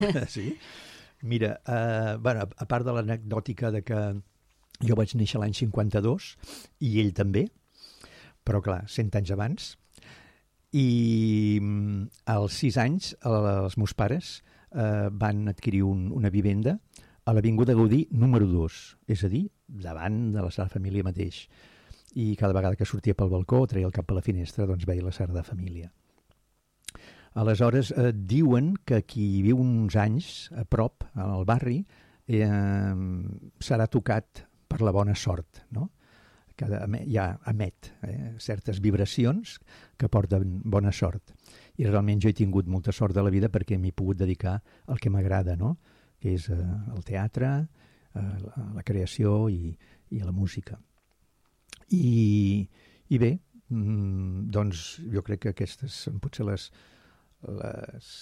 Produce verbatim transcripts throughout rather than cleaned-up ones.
Sí? Mira, uh, bueno, a part de l'anecdòtica de que jo vaig néixer l'any cinquanta-dos i ell també, però clar, cent anys abans, i als sis anys els meus pares uh, van adquirir un, una vivenda a l'Avinguda Gaudí número dos, és a dir, davant de la Sagrada Família mateix. I cada vegada que sortia pel balcó, treia el cap a la finestra, doncs veia la Sagrada Família. Aleshores, eh, diuen que qui viu uns anys a prop, al barri, eh, serà tocat per la bona sort, no? Que ja emet eh, certes vibracions que porten bona sort. I realment jo he tingut molta sort de la vida perquè m'he pogut dedicar al que m'agrada, no? Que és eh, el teatre, eh, la, la creació i, i la música. I, i bé, mm, doncs jo crec que aquestes són potser les, les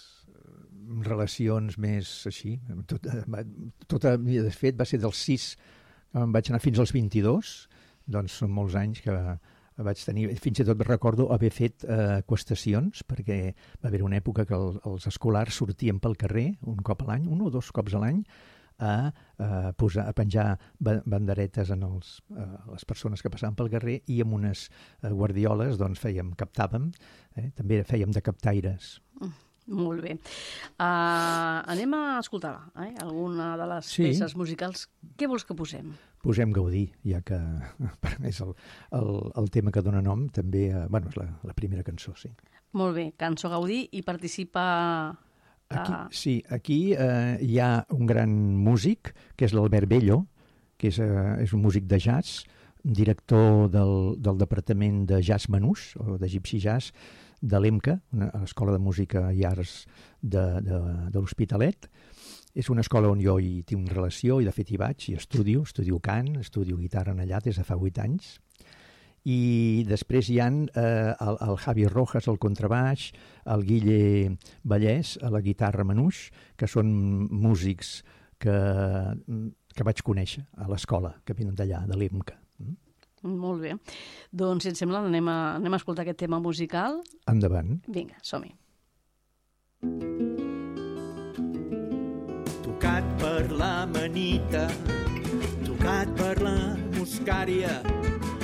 relacions més així. Tot, tota, de fet, va ser dels sis, em vaig anar fins als vint-i-dos, doncs són molts anys que vaig tenir, fins i tot recordo haver fet eh, qüestacions, perquè va haver una època que el, els escolars sortien pel carrer un cop a l'any, un o dos cops a l'any, a, a, posar, a penjar banderetes en els, a les persones que passaven pel carrer i amb unes guardioles doncs fèiem, captàvem, eh? També fèiem de captaires. Mm, molt bé. Uh, anem a escoltar eh? alguna de les sí. peces musicals. Què vols que posem? Posem Gaudí, ja que és el, el, el tema que dona nom, també, eh, bueno, és la, la primera cançó, sí. Molt bé, cançó Gaudí, i participa... Aquí, sí, aquí eh, hi ha un gran músic, que és l'Albert Bello, que és, eh, és un músic de jazz, director del, del departament de jazz manús, o de gypsy jazz, de l'EMCA, una escola de música i arts de, de, de l'Hospitalet. És una escola on jo hi tinc una relació, i de fet hi vaig, i estudio, estudio cant, estudio guitarra allà des de fa vuit anys. I després hi ha eh, el, el Javi Rojas al contrabaix, el Guille Vallès a la guitarra manús, que són músics que, que vaig conèixer a l'escola, que venen d'allà, de l'EMCA. Mm? Molt bé. Doncs, si et sembla, anem a, anem a escoltar aquest tema musical. Endavant. Vinga, som-hi. Tocat per la manita, tocat per la muscària,